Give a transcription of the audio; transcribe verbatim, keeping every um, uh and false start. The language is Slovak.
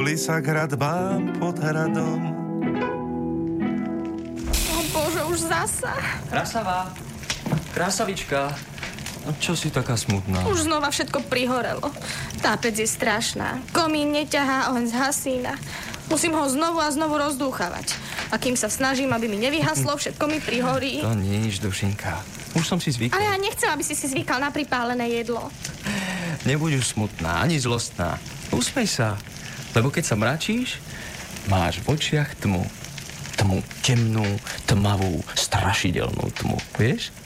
Modli sa k hradbám pod hradom. O Bože, už zasa. Krásava, krásavička. No čo si taká smutná? Už znova všetko prihorelo. Tá pec je strašná. Komín neťahá, len zhasína. Musím ho znovu a znovu rozdúchavať. A kým sa snažím, aby mi nevyhaslo, všetko mi prihorí. To nič, dušinka. Už som si zvykol. Ale ja nechcem, aby si si zvykal na pripálené jedlo. Nebuď už smutná, ani zlostná. Usmej sa. Lebo keď sa mračíš, máš v očiach tmu. Tmu temnú, tmavú, strašidelnú tmu. Vieš?